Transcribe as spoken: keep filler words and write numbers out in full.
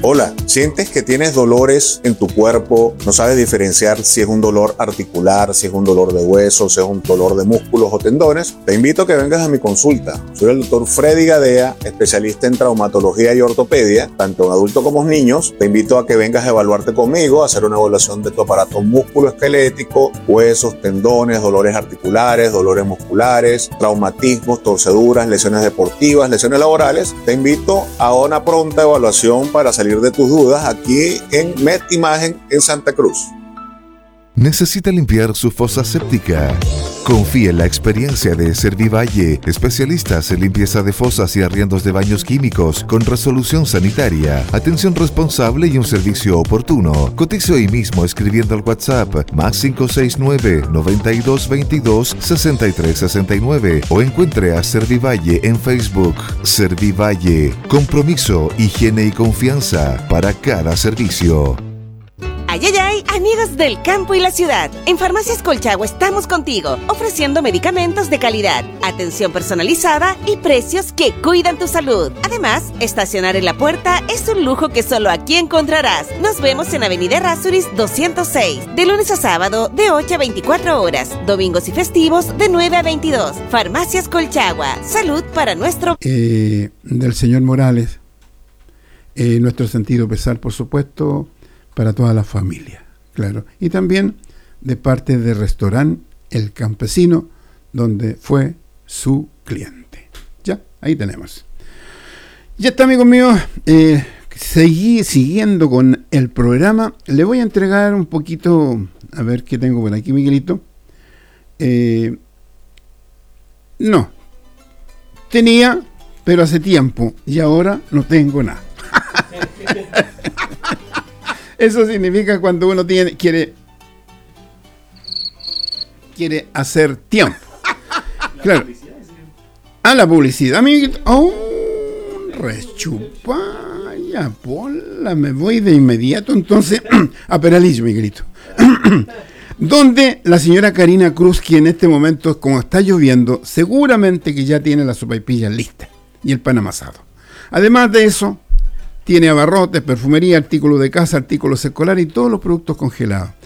Hola, ¿sientes que tienes dolores en tu cuerpo? No sabes diferenciar si es un dolor articular, si es un dolor de huesos, si es un dolor de músculos o tendones. Te invito a que vengas a mi consulta. Soy el doctor Freddy Gadea, especialista en traumatología y ortopedia, tanto en adultos como en niños. Te invito a que vengas a evaluarte conmigo, a hacer una evaluación de tu aparato musculoesquelético, huesos, tendones, dolores articulares, dolores musculares, traumatismos, torceduras, lesiones deportivas, lesiones laborales. Te invito a una pronta evaluación para salir de tus dudas aquí en Med Imagen en Santa Cruz. ¿Necesita limpiar su fosa séptica? Confía en la experiencia de Servivalle, especialistas en limpieza de fosas y arriendos de baños químicos con resolución sanitaria, atención responsable y un servicio oportuno. Cotice hoy mismo escribiendo al WhatsApp más cinco seis nueve, noventa y dos veintidós, sesenta y tres sesenta y nueve o encuentre a Servivalle en Facebook. Servivalle, compromiso, higiene y confianza para cada servicio. Ay, ay, ay, amigos del campo y la ciudad. En Farmacias Colchagua estamos contigo, ofreciendo medicamentos de calidad, atención personalizada y precios que cuidan tu salud. Además, estacionar en la puerta es un lujo que solo aquí encontrarás. Nos vemos en Avenida Errázuriz doscientos seis, de lunes a sábado de ocho a veinticuatro horas, domingos y festivos de nueve a veintidós. Farmacias Colchagua, salud para nuestro... Eh, del señor Morales, eh, nuestro sentido pesar, por supuesto, para toda la familia, claro. Y también de parte del restaurante El Campesino, donde fue su cliente. Ya, ahí tenemos. Ya está, amigos míos. Eh, seguí siguiendo con el programa. Le voy a entregar un poquito, a ver qué tengo por aquí, Miguelito. Eh, no. Tenía, pero hace tiempo. Y ahora no tengo nada. Eso significa cuando uno tiene, quiere, quiere hacer tiempo. Claro. A la publicidad, amiguito. Oh, rechupaya, pola, me voy de inmediato entonces a Peralillo, Miguelito. Donde la señora Karina Cruz, que en este momento, como está lloviendo, seguramente que ya tiene la sopaipilla lista y el pan amasado. Además de eso, tiene abarrotes, perfumería, artículos de casa, artículos escolares y todos los productos congelados.